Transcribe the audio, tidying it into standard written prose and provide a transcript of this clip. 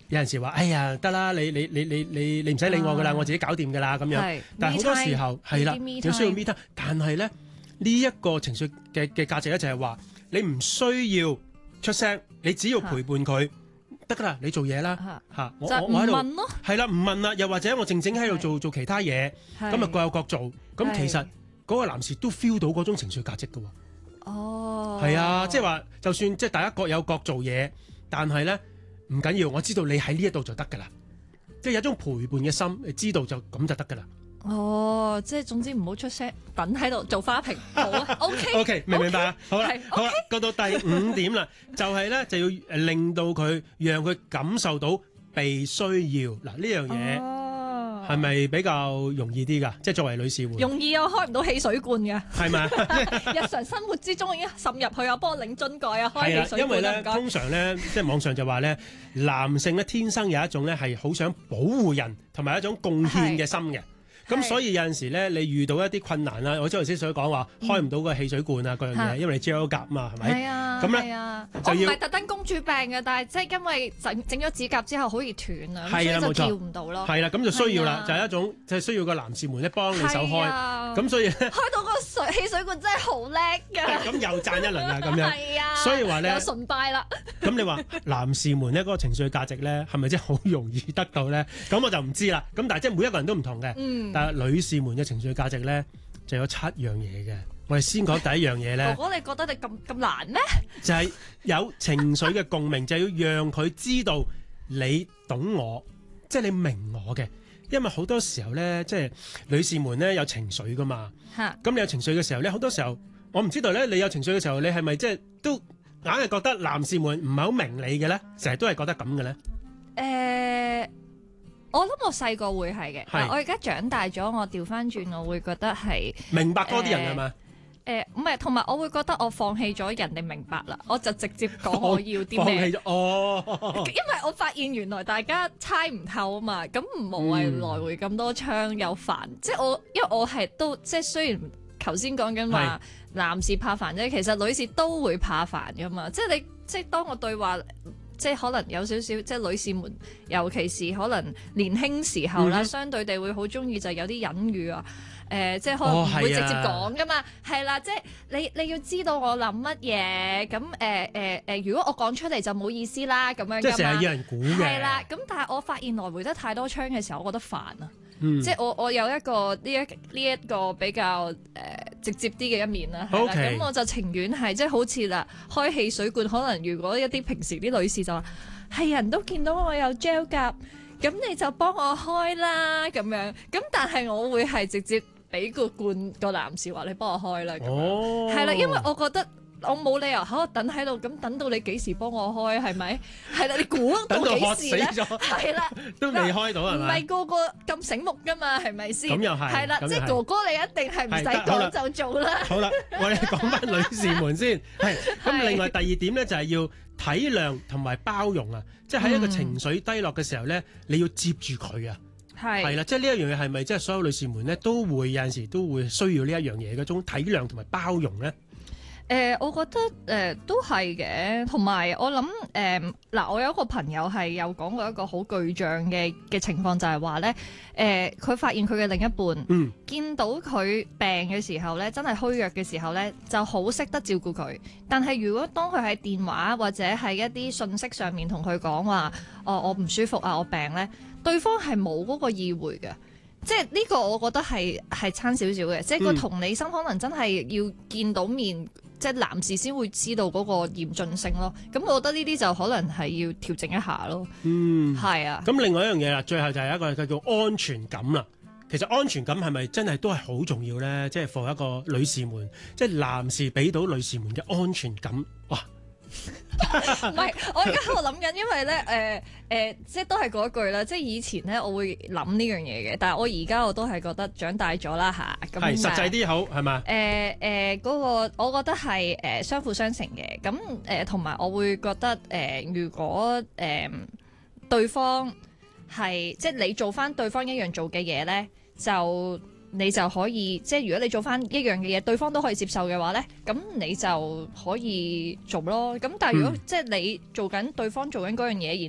有陣時話，哎呀得啦，你唔使理我噶啦，我自己搞掂噶啦咁樣。但係好多時候係啦，有需要 me time，但係咧呢一個情緒嘅價值咧就係話，你唔需要出聲，你只要陪伴佢得噶啦，你做嘢啦嚇，我喺度問咯， 係啦，唔問啦，又或者我靜靜喺度做其他嘢，咁啊各有各做，咁其實嗰個男士都 feel 到嗰種情緒價值噶喎。 哦， 係啊，即係話就算即係大家各有各做嘢，但係咧唔緊要，我知道你喺呢一度就得噶啦，即係有一種陪伴嘅心，你知道就咁就得噶啦。 哦，即係總之唔好出聲，等喺度做花瓶，好啊，OK， 明唔明白啊？好啦， okay， 好啦，過到第5點啦，就係咧就要令到佢，讓佢感受到被需要。嗱呢樣嘢係咪比較容易啲㗎？即係作為女士會容易啊，開唔到汽水罐㗎， 係咪？ 日常生活之中已經滲入去啊，幫我擰樽蓋啊，開汽水罐。 因為咧通常咧即係網上就話咧，男性咧天生有一種咧係好想保護人同埋一種貢獻嘅心嘅。咁所以有陣時咧，你遇到一啲困難啦，我頭先所講話開唔到個汽水罐啊，嗰樣嘢，因為你 gel 夾嘛，係咪？係啊， 咁咧我唔係特登公主病嘅，但係即係因為整咗指甲之後好易斷啊，所以就叫唔到咯。 係啦，咁就需要啦，就係一種就係需要個男士們咧幫你手開，咁所以開到個汽水罐真係好叻㗎。 咁又讚一輪啦，咁樣。 係啊， 所以話咧， 有崇拜啦。 咁你話男士們咧嗰個情緒價值咧係咪真係好容易得到咧？咁我就唔知啦。咁但係即係每一個人都唔同嘅。但係女士們嘅情緒價值咧就有7樣嘢嘅。我哋先講第一樣嘢咧。 哥哥，你覺得你咁難咩？ 就係有情緒嘅共鳴，就係要讓佢知道你懂我，即係你明我嘅。因為好多時候咧，即係女士們咧有情緒噶嘛。咁你有情緒嘅時候咧，好多時候我唔知道咧，你有情緒嘅時候，你係咪即係都硬係覺得男士們唔係好明你嘅咧？成日都係覺得咁嘅咧？ 我諗我細個會係嘅，但我而家長大咗，我調翻轉，我會覺得係明白多啲人係嘛？ 唔係，同埋我會覺得我放棄咗人哋明白啦，我就直接講我要啲咩。 放棄咗哦， 因為我發現原來大家猜唔透啊嘛，咁唔無謂來回咁多槍又煩。即係因為我係都即係雖然頭先講緊話男士怕煩啫，其實女士都會怕煩噶嘛。即係即係當我對話。即係可能有少少，即係女士們，尤其是可能年輕時候啦，相對地會好中意就有啲隱喻啊，即係可能唔會直接講噶嘛，係啦，即係你要知道我諗乜嘢，咁如果我講出嚟就冇意思啦，咁樣。 即係成日有人估嘅。 係啦，咁但係我發現來回得太多槍嘅時候，我覺得煩啊。即係我有一個呢一個比較直接啲嘅一面啦，係啦，咁我就情願係即係好似啦，開汽水罐，可能如果一啲平時啲女士就話係人都見到我有 gel 夾，咁你就幫我開啦咁樣，咁但係我會係直接俾個罐個男士話你幫我開啦，係啦，因為我覺得。我冇理由喺度等喺度，咁等到你幾時幫我開係咪？係啦，你估到幾時咧？係啦， 都未開到係咪？ 唔係個個咁醒目噶嘛，係咪先？ 咁又係。 係啦，即係哥哥你一定係唔使講就做啦。 好啦，我哋講翻女士們先。係咁，另外第2點咧就係要體諒同埋包容啊！即係喺一個情緒低落嘅時候咧，你要接住佢啊！係啦，即係呢一樣嘢係咪即係所有女士們咧都會有陣時都會需要呢一樣嘢嗰種體諒同埋包容咧？ 我覺得都係嘅，同埋我諗嗱，我有一個朋友係有講過一個好具象嘅情況，就係話咧，佢發現佢嘅另一半，見到佢病嘅時候咧，真係虛弱嘅時候咧，就好識得照顧佢。但係如果當佢喺電話或者係一啲信息上面同佢講話，我唔舒服啊，我病咧，對方係冇嗰個意會嘅。即係呢個我覺得係差少少嘅，即係個同理心可能真係要見到面，即係男士先會知道嗰個嚴峻性咯。咁我覺得呢啲就可能係要調整一下咯。係啊。咁另外一樣嘢啦，最後就係一個叫做安全感啦。其實安全感係咪真係都係好重要咧？即係 for 一個女士們，即係男士俾到女士們嘅安全感，哇！ 唔係，我而家喺度諗緊，因為咧即係都係嗰一句啦，即係以前咧我會諗呢樣嘢嘅，但係我而家我都係覺得長大咗啦嚇，咁係實際啲好係嘛？ 嗰個我覺得係相輔相成嘅，咁同埋我會覺得如果對方係即係你做翻對方一樣做嘅嘢咧，你就可以，即係如果你做翻一樣嘅嘢，對方都可以接受嘅話咧，咁你就可以做咯。咁但係如果即係你做緊對方做緊嗰樣嘢，